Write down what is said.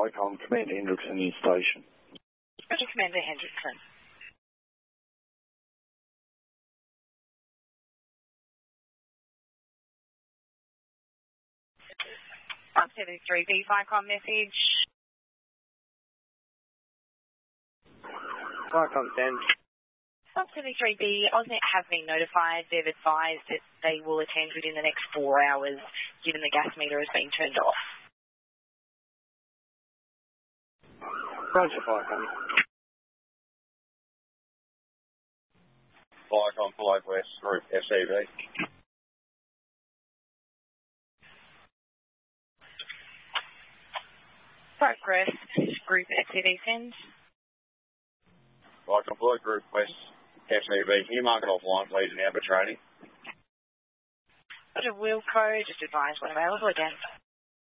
Vicom, Commander Hendrickson in station. Roger, Commander Hendrickson. 173B Vicom message. Vicom send. 173B, AusNet have been notified. They've advised that they will attend within the next 4 hours, given the gas meter has been turned off. Roger, Vicom. Vicom, Flight West, Group SEV. Progress, Group SEV send. Vicom, Flight Group West, SEV. Can you mark it offline, please, and out for training? Roger, Wilco, just advise when available again.